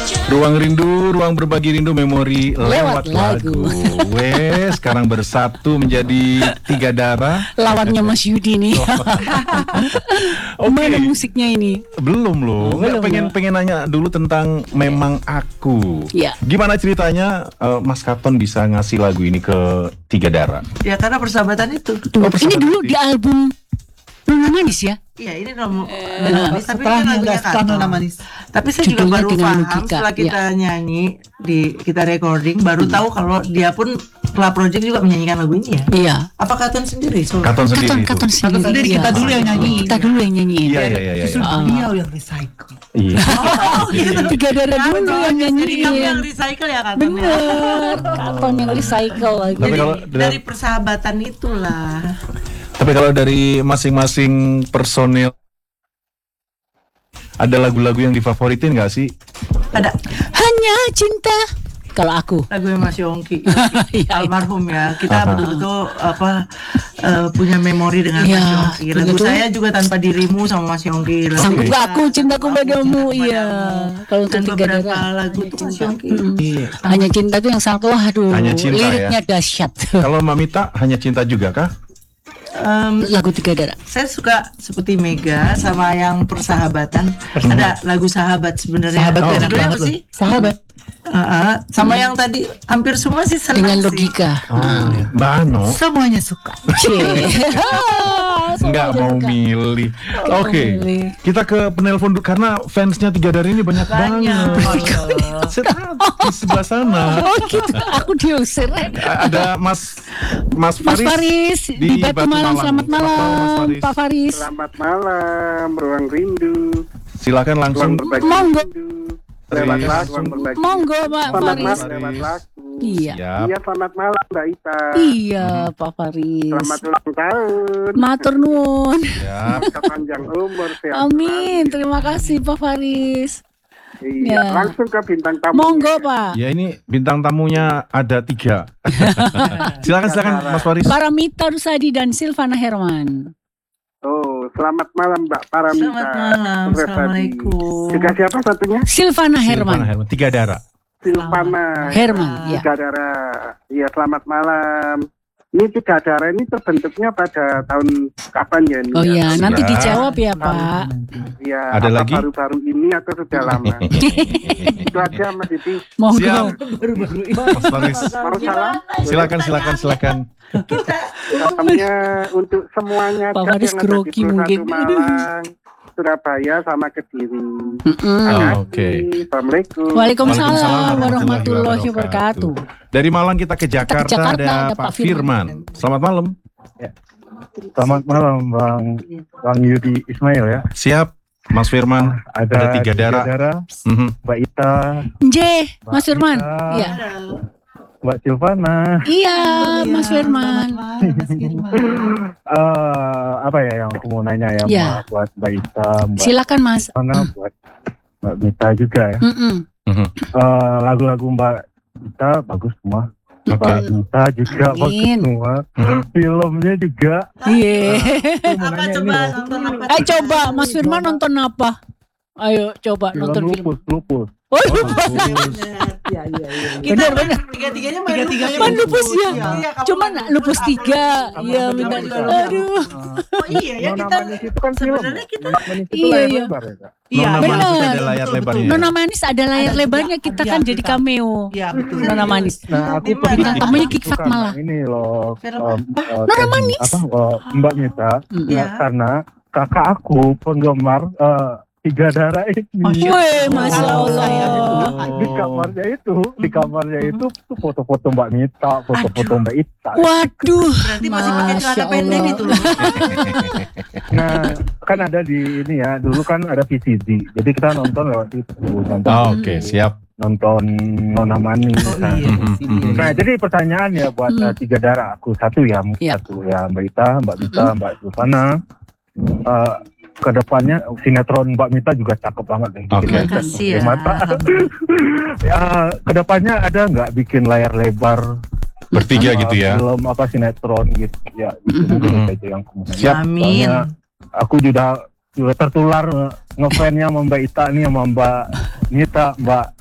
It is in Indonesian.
Ruang rindu, ruang berbagi rindu memori lewat lagu. Wes, sekarang bersatu menjadi tiga darah. Lawannya Mas Yudi nih. Mana musiknya ini? Belum loh. Belum, pengen nanya dulu tentang Memang Aku. Ya. Gimana ceritanya Mas Katon bisa ngasih lagu ini ke tiga darah? Ya karena persahabatan itu. Ini dulu di album Nona Manis ya? Iya, ini Nona Manis, tapi ini lagunya Nona Katon. Manis. Tapi saya juga Judulnya baru dengan paham logika, setelah kita nyanyi, kita recording, baru tahu kalau dia pun Club Project juga menyanyikan lagu ini ya. Iya. Apa Katon sendiri? Katon sendiri. Katon Katon sendiri, iya. kita dulu yang nyanyi. Kita dulu yang nyanyiin. Iya. Justru beliau yang recycle. Iya. Tiga darah dulu yang Jadi kamu nyanyiin. yang recycle ya Katon? Bener. Katon yang recycle lagi. Tapi kalau Dari persahabatan itulah. Tapi kalau dari masing-masing personil, ada lagu-lagu yang difavoritin nggak sih? Ada Hanya cinta. Kalau aku. lagunya Mas Yongki, Iya. almarhum ya. Kita betul-betul punya memori dengan Iya, Mas Yongki. Lagu betul. saya juga Tanpa Dirimu sama Mas Yongki. Sanggup Oke. gak aku cintaku padamu. Iya. Kalau untuk Dan tiga beberapa darah. lagu itu Mas Yongki. Hanya cinta itu yang sangat aduh. Hanya cinta, liriknya dahsyat. Kalau Mbak Mita hanya cinta juga kah? Lagu tiga darah. Saya suka seperti Mega sama yang persahabatan. Ada lagu Sahabat sebenarnya. Sahabat tuh enak Judulnya banget apa sih? Sahabat Sama yang tadi hampir semua sih senang dengan sih. logika. Mbak Ano Semuanya suka. nggak mau milih. Oke, milih. kita ke penelpon dulu karena fansnya tiga darah ini banyak banget. Saya tahu, di sebelah sana Oh gitu, aku diusir. ada Mas Mas Faris di Batu Malang. Selamat malam, Pak Faris. Selamat malam, Ruang Rindu. Silakan langsung. Ruang berbagi Monggo. rindu. Lewat lagu, ruang berbagi. Monggo, Pak Selamat Faris. malam lewat lagu. Iya. Siap. Iya, selamat malam Mbak Ita. Iya, Pak Faris. Selamat ulang tahun. Matur nuwun. Siap. Panjang umur, sehat Amin. selalu. Terima kasih Pak Faris. Iya, Ya. langsung ke bintang tamu. Monggo, Pak. Ya ini bintang tamunya ada 3. Silakan Mas Faris. Paramita Rusadi dan Silvana Herman. Oh, selamat malam Mbak Paramita. Selamat malam. Rusadi. Assalamualaikum. Juga siapa satunya? Silvana Herman. Herman. Tiga darah. Silvana. Herman, ya. Tiga darah. Iya, selamat malam. Ini tiga darah ini terbentuknya pada tahun kapan ya? Ini Oh ya? iya, nanti Sudah. dijawab ya, Pak. Iya, Ada apa lagi? baru-baru ini atau sudah lama? Itu aja Mas Didi. Monggo. Siap. Mas Faris. Mau salam? Silakan. Salamnya untuk semuanya Pak Cak, Faris yang ada di grogi Pulau mungkin. Satu Malang, Surabaya sama Kediri. Oh, oke. Assalamualaikum. Waalaikumsalam warahmatullahi wabarakatuh. Dari Malang kita ke Jakarta, Jakarta, ada ada Pak Pak Firman. Firman. Selamat malam. Selamat malam Bang Yudi Ismail ya. Siap, Mas Firman. Ada tiga darah. Mhm. Mbak Ita, Nje, Mas Firman. Ita, Iya. Mbak Silvana. Iya, Mas Firman. Apa ya yang aku mau nanya ya, Ya. buat Mbak Ita, Mbak Silakan, Mas. Silvana, buat Mbak Mita juga ya. Mm-mm. Lagu-lagu Mbak Ita bagus semua. Oke. Mbak Mita juga bagus Amin. semua. Filmnya juga. Iya. Aku mau Apa nanya coba ini loh. nonton apa? Coba Mas Firman nonton apa? Ayo coba Film nonton film. Lupus. Oh, lupa. Iya. Benar, benar. Tiga-tiganya Main lupus ya. Cuman lupus 3. Iya, benar. Aduh. Oh iya ya Nona kita Manis itu kan film. sebenarnya kita Nona Manis itu Iya, layar iya. lebar ya, Kak? iya Nona benar. Manis ada layar lebarnya. Nona Manis ada layar lebarnya, kita kan jadi cameo. Iya betul. Nona Manis. Nah, aku Di mana? pernah Tamunya Kik suka Fatmala. ini loh. Film Nona Manis. Mbak Mita, Iya. karena kakak aku penggemar tiga darah ini. Wih, Masya Allah. Di kamarnya itu tuh foto-foto Mbak Mita, foto-foto Mbak Ita. Waduh. Berarti masih pakai celana Masya pendek Allah. itu loh. Nah, kan ada di ini ya, dulu kan ada VCD. Jadi kita nonton lewat itu, Oke, siap. nonton Nona Manis. Oh iya. Nah, jadi pertanyaan ya buat tiga darah aku satu ya, Iya. satu ya Mbak Ita, Mbak Mita, Mbak Silvana. Kedepannya sinetron Mbak Mita juga cakep banget deh. Oke. Bikin Makasih ya. mata. Kedepannya ada nggak bikin layar lebar Bertiga gitu ya. film apa sinetron gitu ya, itu mungkin itu aja yang kemudian. Siap. Amin. Soalnya aku juga tertular ngefans-nya sama Mbak Ita nih, sama Mbak Mita, Mbak